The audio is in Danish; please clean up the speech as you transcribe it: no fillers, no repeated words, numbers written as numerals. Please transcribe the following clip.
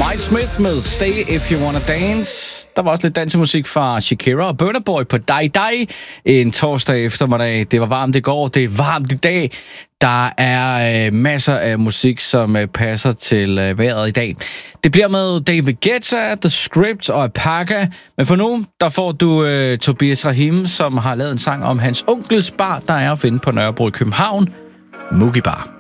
Mike Smith med Stay If You Wanna Dance. Der var også lidt dansemusik fra Shakira og Burna Boy på Die Die en torsdag eftermiddag. Det var varmt i går, det er varmt i dag. Der er masser af musik, som passer til vejret i dag. Det bliver med David Guetta, The Script og Apaka. Men for nu, der får du Tobias Rahim, som har lavet en sang om hans onkels bar, der er at finde på Nørrebro i København. Mugi Bar.